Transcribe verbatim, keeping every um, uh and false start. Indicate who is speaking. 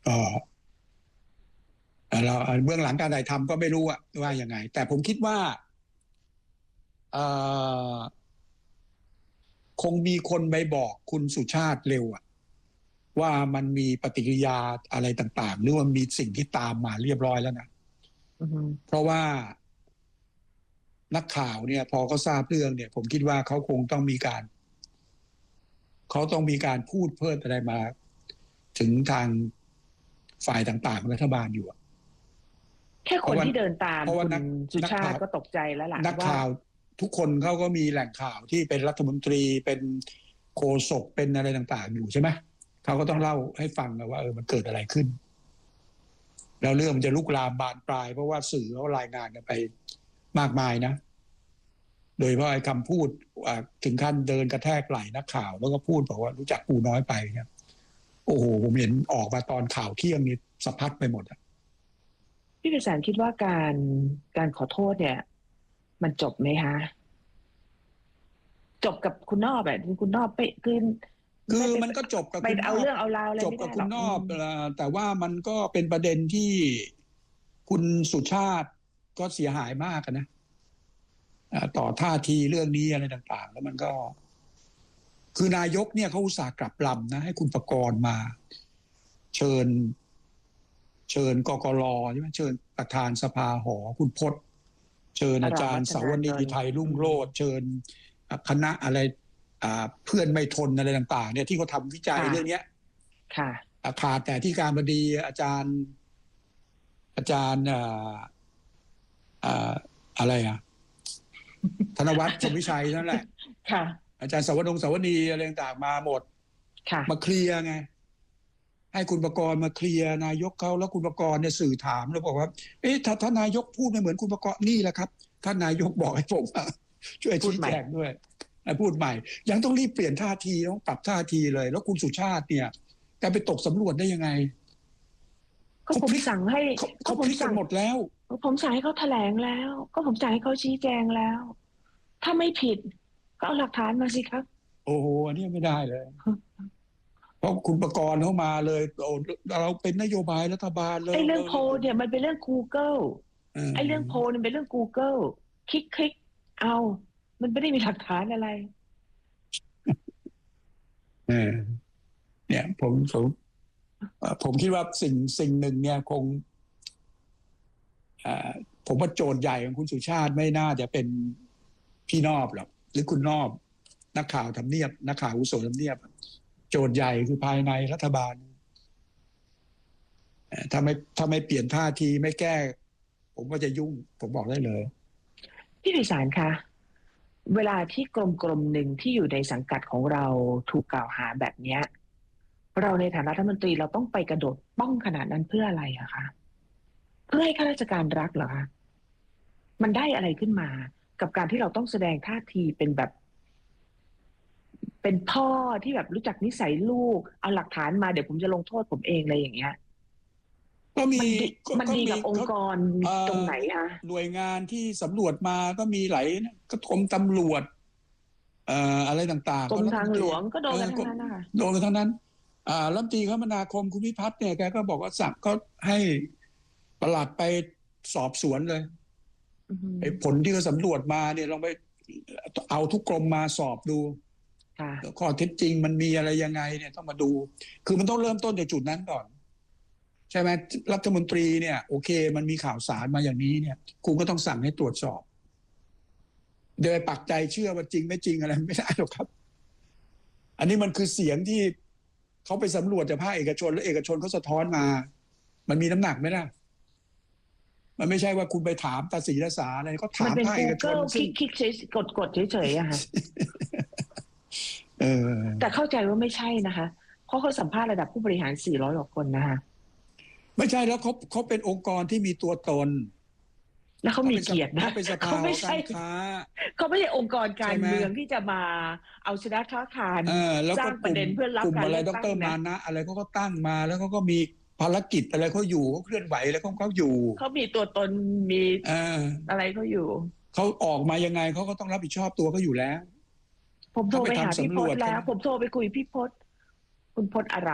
Speaker 1: ก็เราเบื้องหลังการถ่ายทำก็ไม่รู้ว่ายังไงแต่ผมคิดว่าคงมีคนไปบอกคุณสุชาติเร็วอะว่ามันมีปฏิกิริยาอะไรต่างๆหรือว่ามีสิ่งที่ตามมาเรียบร้อยแล้วนะ
Speaker 2: uh-huh.
Speaker 1: เพราะว่านักข่าวเนี่ยพอเขาทราบเรื่องเนี่ยผมคิดว่าเขาคงต้องมีการเขาต้องมีการพูดเพิ่มอะไรมาถึงทางฝ่ายต่างๆของรัฐบาลอยู่
Speaker 2: แค่คนที่เดินตามคุณสุชาติก็ตกใจแล้วล่ะ
Speaker 1: นักข่าวทุกคนเขาก็มีแหล่งข่าวที่เป็นรัฐมนตรีเป็นโฆษกเป็นอะไรต่างๆอยู่ใช่ไหมเขาก็ต้องเล่าให้ฟังว่าเออมันเกิดอะไรขึ้นแล้วเรื่องมันจะลุกลามบานปลายเพราะว่าสื่อเขารายงานกันไปมากมายนะโดยเฉพาะไอ้คำพูดถึงขั้นเดินกระแทกไหล่นักข่าวแล้วก็พูดบอกว่ารู้จักกูน้อยไปเนี่ยโอ้โหผมเห็นออกมาตอนข่าวเที่ยงนี่สะพัดไปหมดอะ
Speaker 2: พี่พิสารคิดว่าการการขอโทษเนี่ยมันจบไหมคะจบกับคุณนอบแบบคุณนอบไปคือ
Speaker 1: คือมันก็จบกับ
Speaker 2: ไปเอาเรื่องเอาราวอะไร
Speaker 1: จบกับคุณนอบแต่ว่ามันก็เป็นประเด็นที่คุณสุชาติก็เสียหายมากนะต่อท่าทีเรื่องนี้อะไรต่างๆแล้วมันก็คือนายกเนี่ยเขาอุตส่าห์กลับลำนะให้คุณประกรณ์มาเชิญเชิญกกรใช่ไหมเชิญประธานสภาหอคุณพจน์เชิญอาจารย์สาวนีไทยรุ่งโรจน์เชิญคณะอะไรเพื่อนไม่ทนอะไรต่างๆเนี่ยที่เขาทำวิจัยเรื่องนี้
Speaker 2: ค่ะ
Speaker 1: ขาดแต่ที่การบดีอาจารย์อาจารย์อะไรอะธนวัฒน์ชมวิชัยนั่นแหละ
Speaker 2: ค่ะ
Speaker 1: อาจารย์สาวนงสาวนีอะไรต่างๆมาหมดมาเคลียร์ไงให้คุณประกรณ์มาเคลียร์นายกเขาแล้วคุณประกรณ์เนี่ยสื่อถามแล้วบอกว่าเอ๊ะถ้าท่านนายกพูดไม่เหมือนคุณประกรณ์นี่แหละครับท่านนายกบอกให้ผมช่วยชี้แจงด้วยพูดใหม่ยังต้องรีบเปลี่ยนท่าทีต้องปรับท่าทีเลยแล้วคุณสุชาติเนี่ยแกไปตกสำรวจได้ยังไง
Speaker 2: ก็ผมสั่งให้
Speaker 1: เขาพลิกกันหมดแล้ว
Speaker 2: ผมสั่งให้เขาแถลงแล้วก็ผมสั่งให้เขาชี้แจงแล้วถ้าไม่ผิดก็เอาหลักฐานมาสิครับ
Speaker 1: โอ้โหอันนี้ไม่ได้เลยเพราะคุณประกรณ์เข้ามาเลยเราเป็นนโยบายรัฐบาลเลย
Speaker 2: ไอ้เรื่องโพลเนี่ยมันเป็นเรื่อง Google ไอ้เรื่องโพลเนี่ยเป็นเรื่อง Google คลิกคลิกเอามันไม่ได้มีหลักฐานอะไร
Speaker 1: เออเนี่ยผมผมผมคิดว่าสิ่งสิ่งหนึ่งเนี่ยคงผมว่าโจทย์ใหญ่ของคุณสุชาติไม่น่าจะเป็นพี่นอบหรอกหรือคุณนอบนักข่าวทำเนียบนักข่าวอาวุโสทำเนียบโจทย์ใหญ่คือภายในรัฐบาลถ้าไม่ถ้าไม่เปลี่ยนท่าทีไม่แก้ผมก็จะยุ่งผมบอกได้เลย
Speaker 2: พี่พิสารคะเวลาที่กรมกรมหนึ่งที่อยู่ในสังกัดของเราถูกกล่าวหาแบบนี้เราในฐานะรัฐมนตรีเราต้องไปกระโดดป้องขนาดนั้นเพื่ออะไรอะคะเพื่อให้ข้าราชการรักเหรอคะมันได้อะไรขึ้นมากับการที่เราต้องแสดงท่าทีเป็นแบบเป็นพ่อที่แบบรู้จักนิสัยลูกเอาหลักฐานมาเดี๋ยวผมจะลงโทษผมเองอะไรอย่างเงี้ย
Speaker 1: ก็มี
Speaker 2: มันดีกับองค์กรตรงไหนคะ
Speaker 1: หน่วยงานที่สำรวจมาก็มีหลายก็กรมตำรวจเอ่ออะไรต่างๆ
Speaker 2: กรมทางหลวงก็โดนกันทั้งนั้นนะคะ
Speaker 1: โดนกันทั้งนั้นอ่ารัฐมนตรีคมนาคมคุณพิพัฒน์เนี่ยแกก็บอกว่าสั่งก็ให้ปลัดไปสอบสวนเลยไอ้ผลที่เขาสำรวจมาเนี่ยลองไปเอาทุกกรมมาสอบดูข้อเท็จจริงมันมีอะไรยังไงเนี่ยต้องมาดูคือมันต้องเริ่มต้นจากจุดนั้นก่อนใช่ไหมรัฐมนตรีเนี่ยโอเคมันมีข่าวสารมาอย่างนี้เนี่ยคุณก็ต้องสั่งให้ตรวจสอบโดยปักใจเชื่อว่าจริงไม่จริงอะไรไม่ได้หรอกครับอันนี้มันคือเสียงที่เขาไปสำรวจจากภาคเอกชนแล้วเอกชนเขาสะท้อนมามันมีน้ำหนักไหมล่ะมันไม่ใช่ว่าคุณไปถามตาสีตาสาอะไรก็ถามภาคเอกชน
Speaker 2: คลิกคลิกกดกดเฉยๆอะค่ะ
Speaker 1: เออ
Speaker 2: แต่เข้าใจว่าไม่ใช่นะคะเพราะเขาสัมภาษณ์ระดับผู้บริหารสี่ร้อยกว่าคนนะคะ
Speaker 1: ไม่ใช่แล้วเขาเขาเป็นองค์กรที่มีตัวตน
Speaker 2: แล้วเขามีเกียรตินะ
Speaker 1: เขาไม่ใช่
Speaker 2: เขาไม่ใช่องค์กรการเมืองที่จะมาเอาชนะท้าทายสร้างประเด็นเพื่อรับการเลือกตั้ง
Speaker 1: นะกลุ่มอะไรดร.มานะอะไรเขาก็ตั้งมาแล้วเขาก็มีภารกิจอะไรเขาอยู่เขาเคลื่อนไหวอะไรเขาเขาอยู่
Speaker 2: เขามีตัวตนมีอะไรเขาอยู่
Speaker 1: เขาออกมายังไงเขาก็ต้องรับผิดชอบตัวเขาอยู่แล้ว
Speaker 2: ผมโทรไปหาพี่พจน์แล้วผมโทรไปคุยพี่พจน์คุณพจน์อาร